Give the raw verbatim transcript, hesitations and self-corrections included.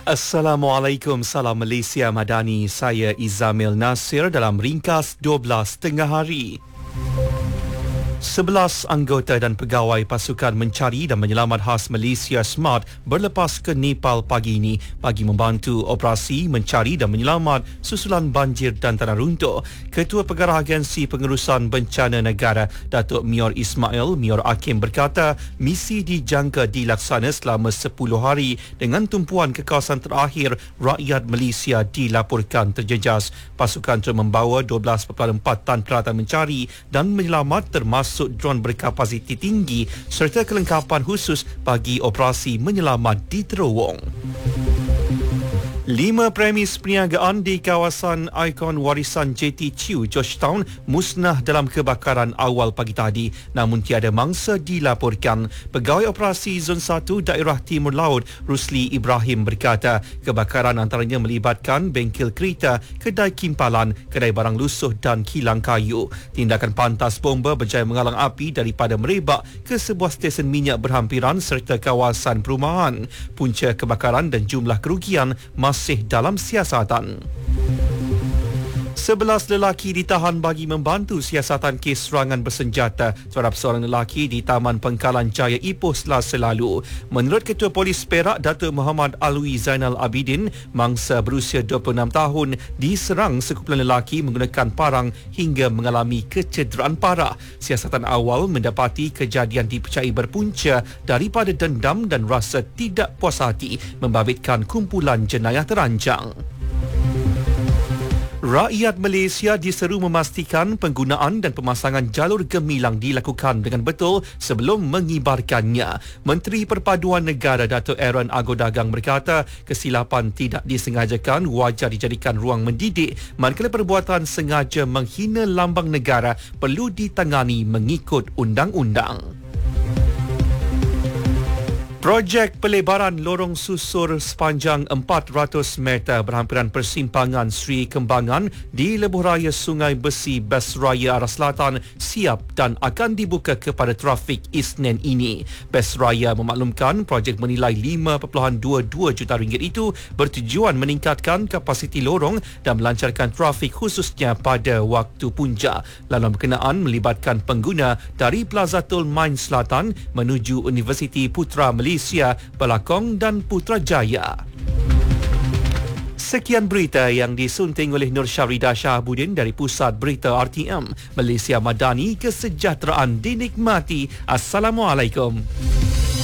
Assalamualaikum, salam Malaysia Madani. Saya Izamil Nasir dalam ringkas dua belas tengah hari. Sebelas anggota dan pegawai pasukan mencari dan menyelamat khas Malaysia SMART berlepas ke Nepal pagi ini bagi membantu operasi mencari dan menyelamat susulan banjir dan tanah runtuh. Ketua Pengarah Agensi Pengurusan Bencana Negara, Datuk Mior Ismail Mior Akim berkata, misi dijangka dilaksana selama sepuluh hari dengan tumpuan kekawasan terakhir rakyat Malaysia dilaporkan terjejas. Pasukan telah membawa dua belas perpuluhan empat tan peralatan mencari dan menyelamat termasuk drone berkapasiti tinggi serta kelengkapan khusus bagi operasi menyelamat di terowong. Lima premis perniagaan di kawasan ikon warisan J T Chew, Georgetown musnah dalam kebakaran awal pagi tadi, namun tiada mangsa dilaporkan. Pegawai Operasi Zon satu Daerah Timur Laut, Rusli Ibrahim berkata, kebakaran antaranya melibatkan bengkel kereta, kedai kimpalan, kedai barang lusuh dan kilang kayu. Tindakan pantas bomba berjaya menghalang api daripada merebak ke sebuah stesen minyak berhampiran serta kawasan perumahan. Punca kebakaran dan jumlah kerugian masih dalam siasatan. Sebelas lelaki ditahan bagi membantu siasatan kes serangan bersenjata terhadap seorang lelaki di Taman Pengkalan Jaya Ipoh Selasa lalu. Menurut Ketua Polis Perak, Datuk Muhammad Alwi Zainal Abidin, mangsa berusia dua puluh enam tahun diserang sekumpulan lelaki menggunakan parang hingga mengalami kecederaan parah. Siasatan awal mendapati kejadian dipercayai berpunca daripada dendam dan rasa tidak puas hati membabitkan kumpulan jenayah terancang. Rakyat Malaysia diseru memastikan penggunaan dan pemasangan jalur gemilang dilakukan dengan betul sebelum mengibarkannya. Menteri Perpaduan Negara Datuk Aaron Agodagang berkata, kesilapan tidak disengajakan wajar dijadikan ruang mendidik, manakala perbuatan sengaja menghina lambang negara perlu ditangani mengikut undang-undang. Projek pelebaran lorong susur sepanjang empat ratus meter berhampiran persimpangan Sri Kembangan di lebuh raya Sungai Besi Besraya Arah Selatan siap dan akan dibuka kepada trafik Isnin ini. Besraya memaklumkan projek menilai lima perpuluhan dua dua juta ringgit itu bertujuan meningkatkan kapasiti lorong dan melancarkan trafik khususnya pada waktu punca. Laluan berkenaan melibatkan pengguna dari Plaza Tol Main Selatan menuju Universiti Putra Malaysia Malaysia, Belakong dan Putrajaya. Sekian berita yang disunting oleh Nur Syarida Shahabuddin dari Pusat Berita R T M. Malaysia Madani, kesejahteraan dinikmati. Assalamualaikum.